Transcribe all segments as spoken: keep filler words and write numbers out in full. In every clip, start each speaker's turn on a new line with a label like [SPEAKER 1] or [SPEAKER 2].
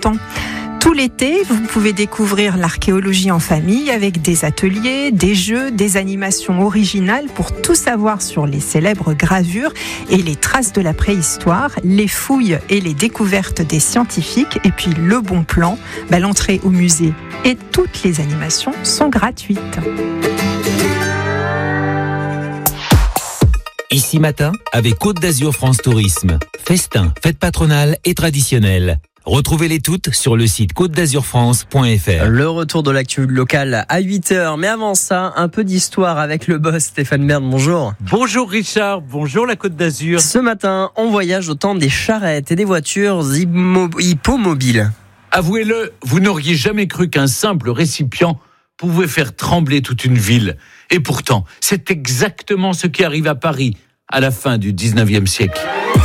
[SPEAKER 1] temps. Tout l'été, vous pouvez découvrir l'archéologie en famille avec des ateliers, des jeux, des animations originales pour tout savoir sur les célèbres gravures et les traces de la préhistoire, les fouilles et les découvertes des scientifiques et puis le bon plan, bah, l'entrée au musée et toutes les animations sont gratuites.
[SPEAKER 2] Ici Matin, avec Côte d'Azur France Tourisme. Festin, fête patronale et traditionnelle. Retrouvez-les toutes sur le site côte d'azur france point f r.
[SPEAKER 3] Le retour de l'actu locale à huit heures. Mais avant ça, un peu d'histoire avec le boss Stéphane Bern. Bonjour.
[SPEAKER 4] Bonjour Richard, bonjour la Côte d'Azur.
[SPEAKER 3] Ce matin, on voyage au temps des charrettes et des voitures immo- hippomobiles.
[SPEAKER 4] Avouez-le, vous n'auriez jamais cru qu'un simple récipient pouvait faire trembler toute une ville. Et pourtant, c'est exactement ce qui arrive à Paris à la fin du dix-neuvième siècle.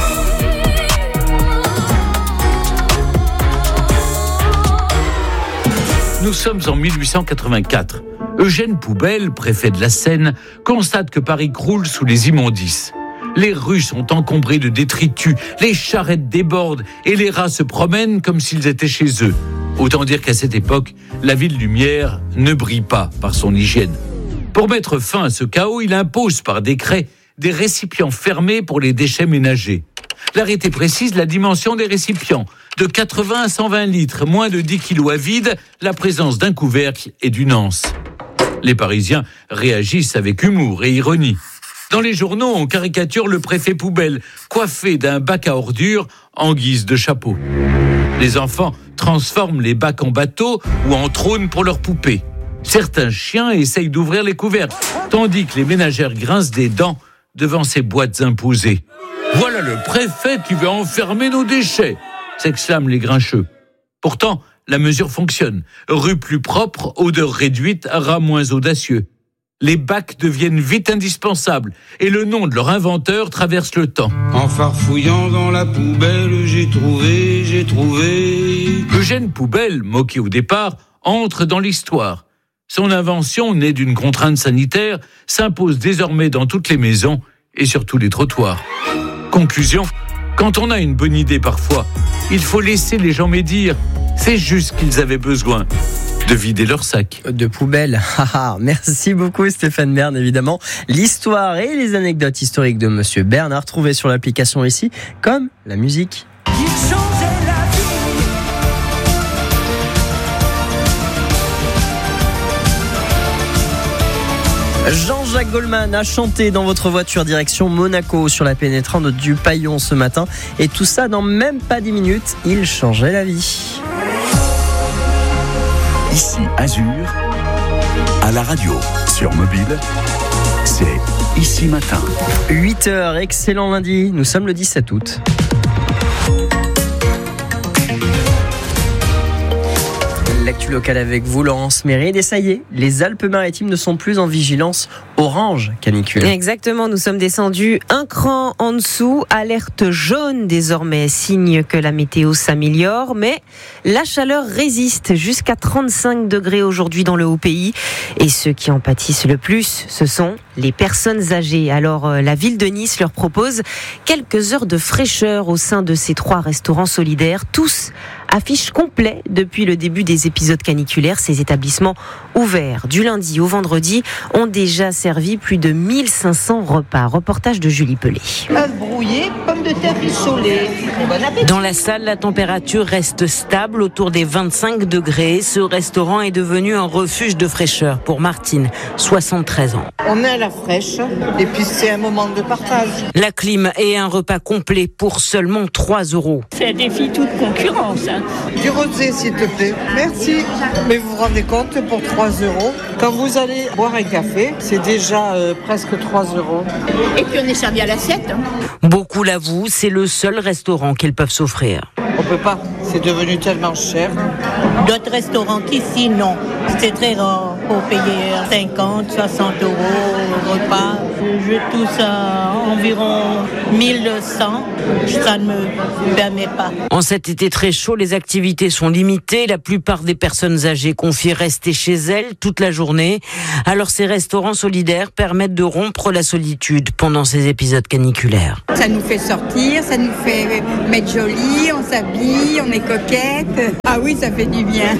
[SPEAKER 4] Nous sommes en mille huit cent quatre-vingt-quatre. Eugène Poubelle, préfet de la Seine, constate que Paris croule sous les immondices. Les rues sont encombrées de détritus, les charrettes débordent et les rats se promènent comme s'ils étaient chez eux. Autant dire qu'à cette époque, la ville lumière ne brille pas par son hygiène. Pour mettre fin à ce chaos, il impose par décret des récipients fermés pour les déchets ménagers. L'arrêté précise la dimension des récipients, de quatre-vingts à cent vingt litres, moins de dix kilos à vide, la présence d'un couvercle et d'une anse. Les Parisiens réagissent avec humour et ironie. Dans les journaux, on caricature le préfet Poubelle, coiffé d'un bac à ordures en guise de chapeau. Les enfants transforment les bacs en bateaux ou en trônes pour leurs poupées. Certains chiens essayent d'ouvrir les couvercles, tandis que les ménagères grincent des dents devant ces boîtes imposées. « Voilà le préfet qui veut enfermer nos déchets !» s'exclament les grincheux. Pourtant, la mesure fonctionne. Rue plus propre, odeur réduite, rats moins audacieux. Les bacs deviennent vite indispensables et le nom de leur inventeur traverse le temps.
[SPEAKER 5] En farfouillant dans la poubelle, j'ai trouvé, j'ai trouvé...
[SPEAKER 4] Eugène Poubelle, moqué au départ, entre dans l'histoire. Son invention, née d'une contrainte sanitaire, s'impose désormais dans toutes les maisons et sur tous les trottoirs. Conclusion, quand on a une bonne idée parfois, il faut laisser les gens médire. C'est juste qu'ils avaient besoin de vider leur sac.
[SPEAKER 3] De poubelle. Merci beaucoup Stéphane Bern, évidemment. L'histoire et les anecdotes historiques de Monsieur Bern à retrouver sur l'application ici, comme la musique.
[SPEAKER 6] Il changeait la vie.
[SPEAKER 3] Jean-Jacques Goldman a chanté dans votre voiture direction Monaco sur la pénétrante du Paillon ce matin. Et tout ça dans même pas dix minutes, il changeait la vie.
[SPEAKER 7] Ici Azur, à la radio, sur mobile, c'est Ici Matin.
[SPEAKER 3] huit heures, excellent lundi, nous sommes le dix-sept août. L'actu locale avec vous, Laurence Méride. Et ça y est, les Alpes-Maritimes ne sont plus en vigilance orange canicule.
[SPEAKER 8] Exactement, nous sommes descendus un cran en dessous, alerte jaune désormais, signe que la météo s'améliore, mais la chaleur résiste jusqu'à trente-cinq degrés aujourd'hui dans le Haut-Pays. Et ceux qui en pâtissent le plus, ce sont les personnes âgées. Alors la ville de Nice leur propose quelques heures de fraîcheur au sein de ces trois restaurants solidaires, tous affiche complet depuis le début des épisodes caniculaires. Ces établissements ouverts du lundi au vendredi ont déjà servi plus de mille cinq cents repas. Reportage de Julie Pelé.
[SPEAKER 9] Œufs brouillés, pommes de terre rissolées. Bon appétit.
[SPEAKER 10] Dans la salle, la température reste stable autour des vingt-cinq degrés. Ce restaurant est devenu un refuge de fraîcheur pour Martine, soixante-treize ans.
[SPEAKER 9] On est à la fraîche et puis c'est un moment de partage.
[SPEAKER 10] La clim et un repas complet pour seulement trois euros.
[SPEAKER 11] Ça défie toute concurrence. Hein.
[SPEAKER 9] Du rosé, s'il te plaît. Merci. Mais vous vous rendez compte, pour trois euros, quand vous allez boire un café, c'est déjà euh, presque trois euros.
[SPEAKER 11] Et puis on est servi à l'assiette. Hein.
[SPEAKER 10] Beaucoup l'avouent, c'est le seul restaurant qu'ils peuvent s'offrir.
[SPEAKER 9] On peut pas, c'est devenu tellement cher.
[SPEAKER 11] D'autres restaurants qu'ici, non. C'est très rare. pour payer cinquante, soixante euros au repas. Je touche à environ mille cent. Ça ne me permet pas.
[SPEAKER 10] En cet été très chaud, les activités sont limitées. La plupart des personnes âgées confient rester chez elles toute la journée. Alors ces restaurants solidaires permettent de rompre la solitude pendant ces épisodes caniculaires.
[SPEAKER 12] Ça nous fait sortir, ça nous fait mettre joli, on s'habille, on est coquette. Ah oui, ça fait du bien.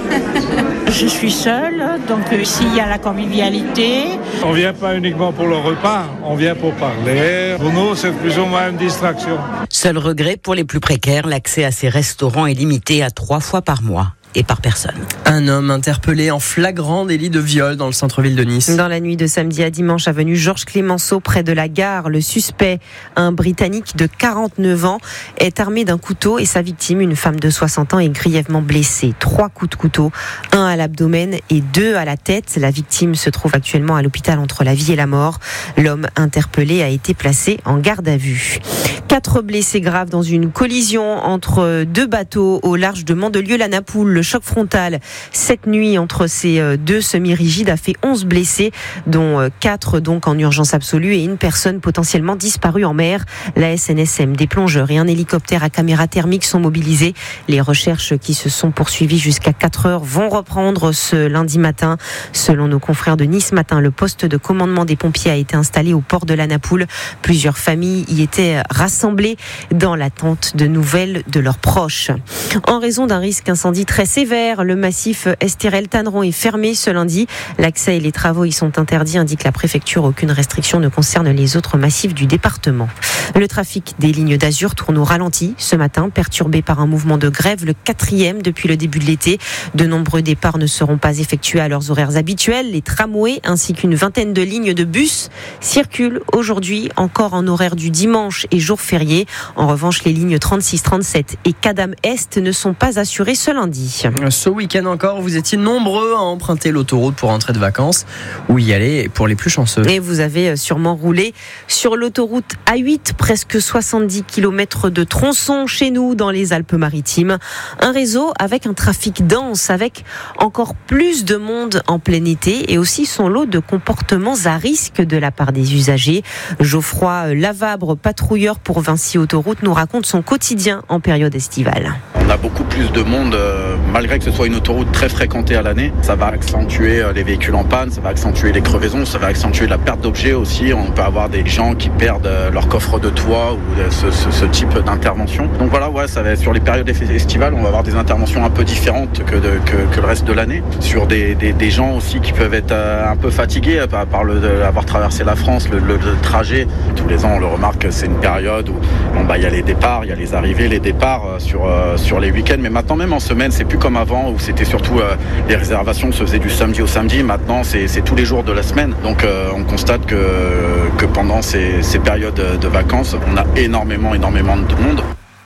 [SPEAKER 6] Je suis seule, donc euh, s'il y a la convivialité.
[SPEAKER 13] On vient pas uniquement pour le repas, on vient pour parler. Pour nous, c'est plus ou moins une distraction.
[SPEAKER 10] Seul regret pour les plus précaires, l'accès à ces restaurants est limité à trois fois par mois et par personne.
[SPEAKER 3] Un homme interpellé en flagrant délit de viol dans le centre-ville de Nice.
[SPEAKER 8] Dans la nuit de samedi à dimanche, avenue Georges Clémenceau, près de la gare, le suspect, un Britannique de quarante-neuf ans, est armé d'un couteau et sa victime, une femme de soixante ans, est grièvement blessée. Trois coups de couteau, un à l'abdomen et deux à la tête. La victime se trouve actuellement à l'hôpital entre la vie et la mort. L'homme interpellé a été placé en garde à vue. Quatre blessés graves dans une collision entre deux bateaux au large de Mandelieu-la-Napoule. Le choc frontal cette nuit entre ces deux semi-rigides a fait onze blessés, dont quatre donc en urgence absolue et une personne potentiellement disparue en mer. La S N S M, des plongeurs et un hélicoptère à caméra thermique sont mobilisés. Les recherches qui se sont poursuivies jusqu'à quatre heures vont reprendre ce lundi matin. Selon nos confrères de Nice Matin, le poste de commandement des pompiers a été installé au port de la Napoule. Plusieurs familles y étaient rassemblées dans l'attente de nouvelles de leurs proches. En raison d'un risque incendie très sévère, le massif Estirel-Tanneron est fermé ce lundi. L'accès et les travaux y sont interdits, indique la préfecture. Aucune restriction ne concerne les autres massifs du département. Le trafic des lignes d'Azur tourne au ralenti ce matin, perturbé par un mouvement de grève, le quatrième depuis le début de l'été. De nombreux départs ne seront pas effectués à leurs horaires habituels. Les tramways ainsi qu'une vingtaine de lignes de bus circulent aujourd'hui encore en horaire du dimanche et jour férié. En revanche, les lignes trente-six, trente-sept et Cadam-Est ne sont pas assurées ce lundi.
[SPEAKER 3] Ce week-end encore, vous étiez nombreux à emprunter l'autoroute pour rentrer de vacances ou y aller pour les plus chanceux.
[SPEAKER 8] Et vous avez sûrement roulé sur l'autoroute A huit, presque soixante-dix kilomètres de tronçon chez nous dans les Alpes-Maritimes. Un réseau avec un trafic dense, avec encore plus de monde en plein été et aussi son lot de comportements à risque de la part des usagers. Geoffroy Lavabre, patrouilleur pour Vinci Autoroute, nous raconte son quotidien en période estivale.
[SPEAKER 14] On a beaucoup plus de monde, euh, malgré que ce soit une autoroute très fréquentée à l'année. Ça va accentuer euh, les véhicules en panne, ça va accentuer les crevaisons, ça va accentuer la perte d'objets aussi. On peut avoir des gens qui perdent euh, leur coffre de toit ou euh, ce, ce, ce type d'intervention. Donc voilà, ouais, ça va, sur les périodes estivales, on va avoir des interventions un peu différentes que, de, que, que le reste de l'année. Sur des, des, des gens aussi qui peuvent être euh, un peu fatigués par, par le, de, avoir traversé la France, le, le, le trajet. Tous les ans, on le remarque, c'est une période où bon, bah, y a les départs, il y a les arrivées, les départs euh, sur, euh, sur les week-ends. Mais maintenant, même en semaine, c'est plus comme avant où c'était surtout euh, les réservations se faisaient du samedi au samedi. Maintenant, c'est, c'est tous les jours de la semaine. Donc, euh, on constate que, que pendant ces, ces périodes de vacances, on a énormément, énormément de monde.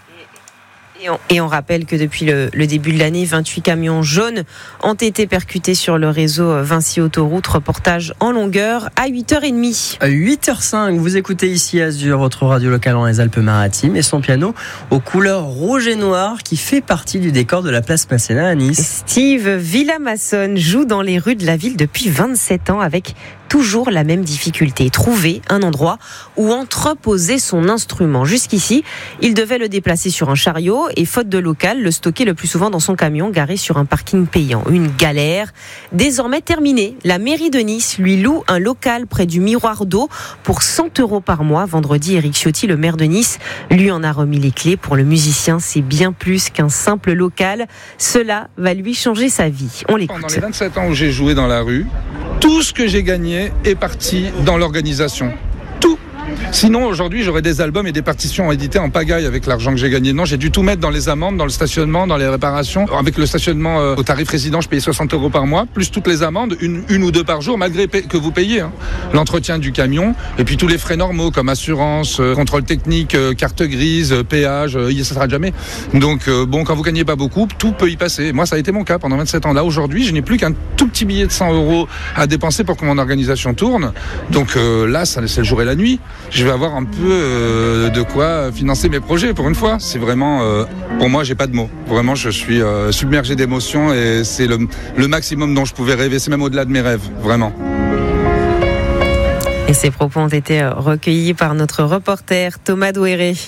[SPEAKER 8] Et on, et on rappelle que depuis le, le début de l'année, vingt-huit camions jaunes ont été percutés sur le réseau Vinci Autoroute. Reportage en longueur à huit heures trente.
[SPEAKER 3] À huit heures cinq, vous écoutez ici Azur, votre radio locale dans les Alpes-Maritimes, et son piano aux couleurs rouge et noir qui fait partie du décor de la place Masséna à Nice.
[SPEAKER 8] Steve Villamasson joue dans les rues de la ville depuis vingt-sept ans avec toujours la même difficulté, trouver un endroit où entreposer son instrument. Jusqu'ici, il devait le déplacer sur un chariot et, faute de local, le stocker le plus souvent dans son camion garé sur un parking payant. Une galère désormais terminée. La mairie de Nice lui loue un local près du Miroir d'eau pour cent euros par mois. Vendredi, Éric Ciotti, le maire de Nice, lui en a remis les clés. Pour le musicien, c'est bien plus qu'un simple local. Cela va lui changer sa vie. On l'écoute.
[SPEAKER 15] Pendant les vingt-sept ans où j'ai joué dans la rue, tout ce que j'ai gagné est parti dans l'organisation. Tout. Sinon, aujourd'hui, j'aurais des albums et des partitions éditées en pagaille avec l'argent que j'ai gagné. Non, j'ai dû tout mettre dans les amendes, dans le stationnement, dans les réparations. Avec le stationnement euh, au tarif résident, je payais soixante euros par mois, plus toutes les amendes, une, une ou deux par jour, malgré que vous payez. Hein. L'entretien du camion, et puis tous les frais normaux, comme assurance, euh, contrôle technique, euh, carte grise, euh, péage, euh, ça sera jamais. Donc, euh, bon, quand vous gagnez pas beaucoup, tout peut y passer. Moi, ça a été mon cas pendant vingt-sept ans. Là, aujourd'hui, je n'ai plus qu'un tout petit billet de cent euros à dépenser pour que mon organisation tourne. Donc euh, là, ça, c'est le jour et la nuit. je vais avoir un peu euh, de quoi financer mes projets pour une fois. C'est vraiment, euh, pour moi, j'ai pas de mots. Vraiment, je suis euh, submergé d'émotions et c'est le, le maximum dont je pouvais rêver. C'est même au-delà de mes rêves, vraiment.
[SPEAKER 8] Et ces propos ont été recueillis par notre reporter Thomas Douéré.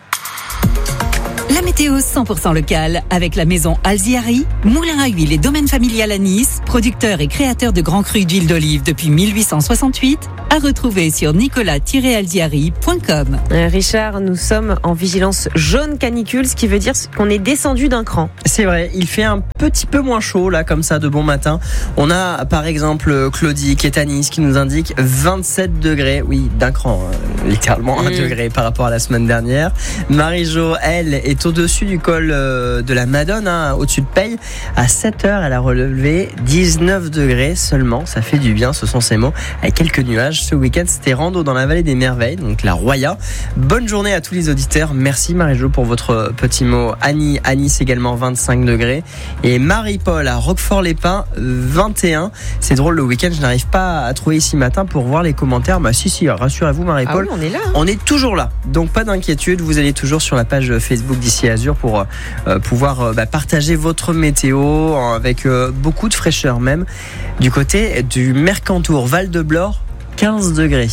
[SPEAKER 16] La météo cent pour cent locale avec la maison Alziari, moulin à huile et domaine familial à Nice, producteur et créateur de grands crus d'huile d'olive depuis mille huit cent soixante-huit, à retrouver sur nicolas tiret alziari point com.
[SPEAKER 8] Richard, nous sommes en vigilance jaune canicule, ce qui veut dire qu'on est descendu d'un cran.
[SPEAKER 3] C'est vrai, il fait un petit peu moins chaud là, comme ça, de bon matin. On a par exemple Claudie qui est à Nice qui nous indique vingt-sept degrés, oui, d'un cran, euh, littéralement un mmh. degré par rapport à la semaine dernière. Marie-Jo, elle, est au-dessus du col euh, de la Madone, hein, au-dessus de Peille. À sept heures, elle a relevé dix-neuf degrés seulement, ça fait du bien, ce sont ses mots, avec quelques nuages. Ce week-end, c'était rando dans la vallée des Merveilles, donc la Roya. Bonne journée à tous les auditeurs. Merci Marie-Jo pour votre petit mot. Annie, à Nice également vingt-cinq degrés. Et Marie-Paul à Roquefort-les-Pins, vingt et un. C'est drôle, le week-end, je n'arrive pas à trouver ici matin pour voir les commentaires. Bah si, si, rassurez-vous Marie-Paul.
[SPEAKER 8] Ah oui, on est là. Hein.
[SPEAKER 3] On est toujours là. Donc pas d'inquiétude, vous allez toujours sur la page Facebook d'Ici Azur pour euh, pouvoir euh, bah, partager votre météo avec euh, beaucoup de fraîcheur même. Du côté du Mercantour, Val-de-Blore, quinze degrés.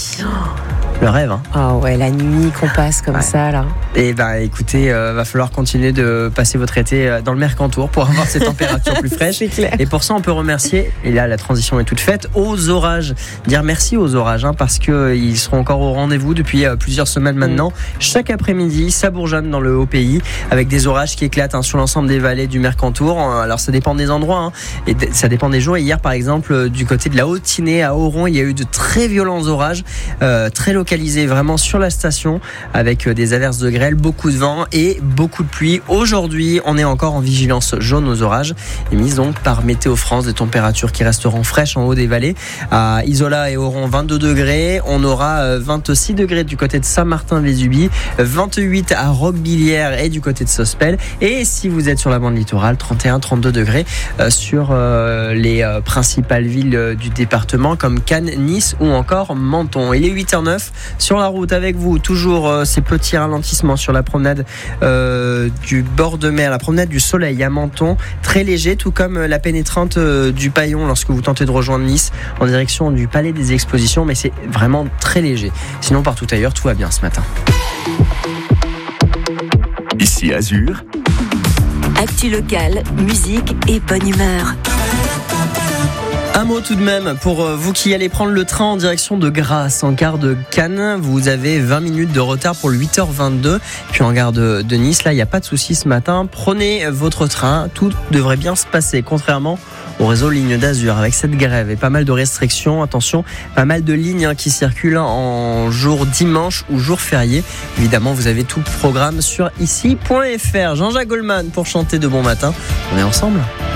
[SPEAKER 3] Le rêve, hein.
[SPEAKER 8] Ah ouais, la nuit qu'on passe comme ouais. ça, là.
[SPEAKER 3] Et bah écoutez, euh, va falloir continuer de passer votre été dans le Mercantour pour avoir ces températures plus fraîches.
[SPEAKER 8] C'est clair.
[SPEAKER 3] Et pour ça, on peut remercier, et là la transition est toute faite, aux orages. Dire merci aux orages, hein, parce qu'ils seront encore au rendez-vous depuis euh, plusieurs semaines maintenant. Mmh. Chaque après-midi, ça bourgeonne dans le haut pays, avec des orages qui éclatent hein, sur l'ensemble des vallées du Mercantour. Alors ça dépend des endroits, hein, et d- ça dépend des jours. Et hier, par exemple, du côté de la Haute-Tinée à Oron, il y a eu de très violents orages, euh, très localisés vraiment sur la station, avec des averses de grêle, beaucoup de vent et beaucoup de pluie. Aujourd'hui, on est encore en vigilance jaune aux orages, émise donc par Météo France, des températures qui resteront fraîches en haut des vallées. À Isola et Oron, vingt-deux degrés. On aura vingt-six degrés du côté de Saint-Martin-Vésubie, vingt-huit à Roquebillière et du côté de Sospel. Et si vous êtes sur la bande littorale, trente et un à trente-deux degrés sur les principales villes du département comme Cannes, Nice ou encore Menton. Il est huit heures neuf. Sur la route avec vous, toujours euh, ces petits ralentissements sur la promenade euh, du bord de mer, la promenade du Soleil à Menton, très léger, tout comme euh, la pénétrante euh, du Paillon lorsque vous tentez de rejoindre Nice en direction du Palais des Expositions, mais c'est vraiment très léger. Sinon, partout ailleurs, tout va bien ce matin.
[SPEAKER 7] Ici Azur.
[SPEAKER 16] Actu locale, musique et bonne humeur.
[SPEAKER 3] Un mot tout de même pour vous qui allez prendre le train en direction de Grasse en gare de Cannes. Vous avez vingt minutes de retard pour le huit heures vingt-deux. Puis en gare de, de Nice, là, il n'y a pas de souci ce matin. Prenez votre train, tout devrait bien se passer, contrairement au réseau Ligne d'Azur avec cette grève et pas mal de restrictions. Attention, pas mal de lignes hein, qui circulent en jour dimanche ou jour férié. Évidemment, vous avez tout le programme sur ici point f r. Jean-Jacques Goldman pour chanter de bon matin. On est ensemble.